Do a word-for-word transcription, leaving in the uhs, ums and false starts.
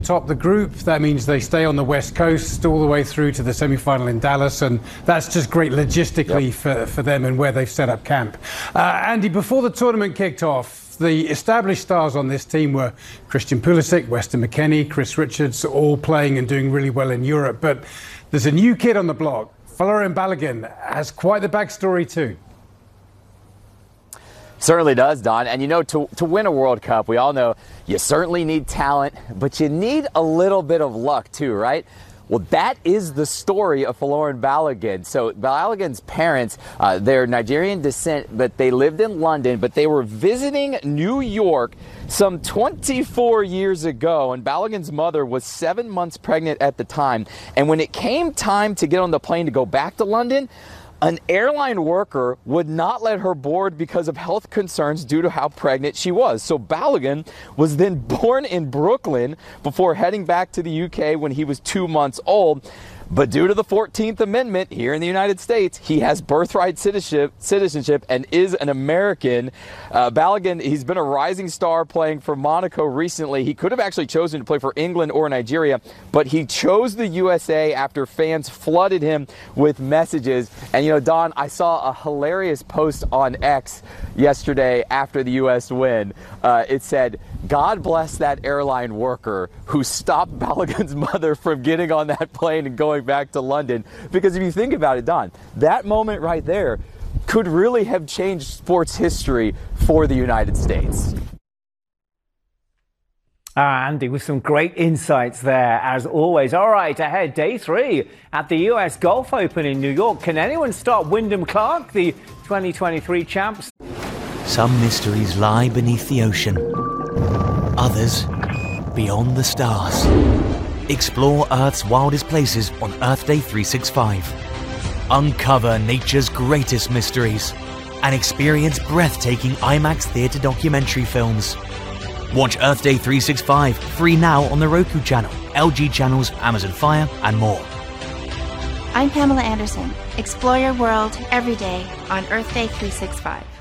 top the group. That means they stay on the West Coast all the way through to the semi-final in Dallas, and that's just great logistically yep. for, for them and where they've set up camp. Uh, Andy, before the tournament kicked off, the established stars on this team were Christian Pulisic, Weston McKennie, Chris Richards, all playing and doing really well in Europe. But there's a new kid on the block. Folarin Balogun has quite the backstory too. Certainly does, Don. And you know, to, to win a World Cup, we all know you certainly need talent, but you need a little bit of luck too, right? Well, that is the story of Folarin Balogun. So Balogun's parents, uh, they're Nigerian descent, but they lived in London, but they were visiting New York some twenty-four years ago, and Balogun's mother was seven months pregnant at the time. And when it came time to get on the plane to go back to London, an airline worker would not let her board because of health concerns due to how pregnant she was. So Balogun was then born in Brooklyn before heading back to the U K when he was two months old. But due to the fourteenth Amendment here in the United States, he has birthright citizenship, citizenship and is an American. Uh, Balogun, he's been a rising star playing for Monaco recently. He could have actually chosen to play for England or Nigeria, but he chose the U S A after fans flooded him with messages. And, you know, Don, I saw a hilarious post on X yesterday after the U S win. Uh, it said, "God bless that airline worker who stopped Balogun's mother from getting on that plane and going back to London." Because if you think about it, Don, that moment right there could really have changed sports history for the United States. Ah, Andy, with some great insights there, as always. All right, ahead, day three at the U S Golf Open in New York. Can anyone stop Wyndham Clark, the twenty twenty-three champs? Some mysteries lie beneath the ocean. Others, beyond the stars. Explore Earth's wildest places on Earth Day three sixty-five. Uncover nature's greatest mysteries and experience breathtaking IMAX theatre documentary films. Watch Earth Day three sixty-five free now on the Roku channel, L G channels, Amazon Fire, and more. I'm Pamela Anderson. Explore your world every day on Earth Day three sixty-five.